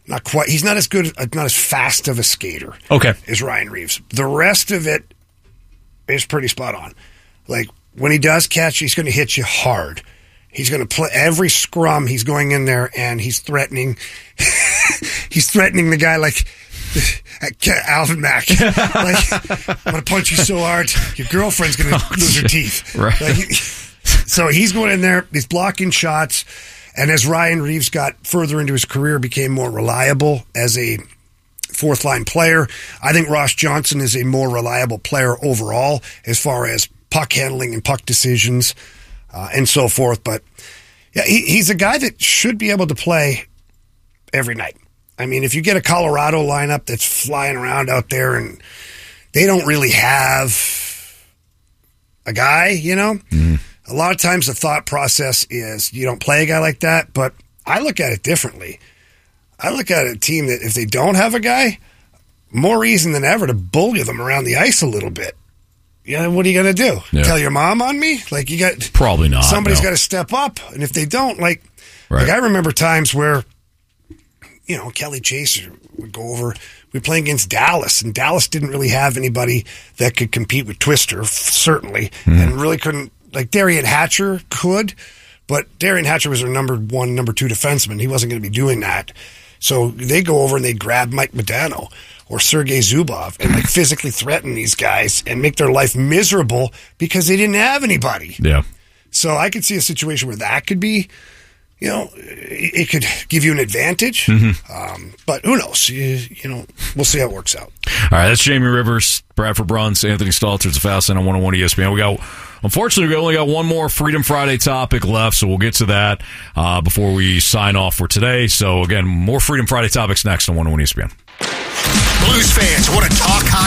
Not quite. He's not as good, not as fast of a skater. Okay. As Ryan Reeves. The rest of it is pretty spot on. Like, when he does catch, he's going to hit you hard. He's going to play every scrum. He's going in there and he's threatening. He's threatening the guy like Alvin Mack. Like, I'm going to punch you so hard, your girlfriend's going to lose her teeth. Right. Like, so he's going in there. He's blocking shots. And as Ryan Reeves got further into his career, became more reliable as a fourth-line player, I think Ross Johnson is a more reliable player overall as far as puck handling and puck decisions and so forth. But yeah, he's a guy that should be able to play every night. I mean, if you get a Colorado lineup that's flying around out there and they don't really have a guy, you know, a lot of times the thought process is you don't play a guy like that, but I look at it differently. I look at a team that if they don't have a guy, more reason than ever to bully them around the ice a little bit. Yeah, what are you going to do? Yeah. Tell your mom on me? Like, you got probably not. Somebody's got to step up, and if they don't, like I remember times where, you know, Kelly Chaser would go over. We were playing against Dallas, and Dallas didn't really have anybody that could compete with Twister, certainly, and really couldn't. Like, Darian Hatcher could, but Darian Hatcher was their number 1, number 2 defenseman. He wasn't going to be doing that. So they go over and they grab Mike Modano or Sergei Zubov and like physically threaten these guys and make their life miserable because they didn't have anybody. Yeah. So I could see a situation where that could be, you know, it could give you an advantage. But who knows? You know, we'll see how it works out. All right, that's Jamie Rivers, Bradford Bruns, Anthony Stalter. It's a Fast Line on 101 ESPN. Unfortunately, we only got one more Freedom Friday topic left, so we'll get to that before we sign off for today. So, again, more Freedom Friday topics next on 101 ESPN. Blue